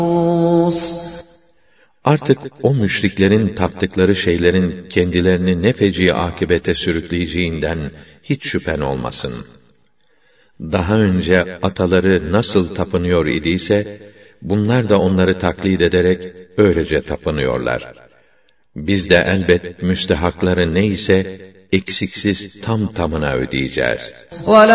Artık o müşriklerin taptıkları şeylerin kendilerini ne feci akibete sürükleyeceğinden hiç şüphen olmasın. Daha önce ataları nasıl tapınıyor idiyse, bunlar da onları taklit ederek öylece tapınıyorlar. Biz de elbet müstehakları neyse, eksiksiz tam tamına ödeyeceğiz.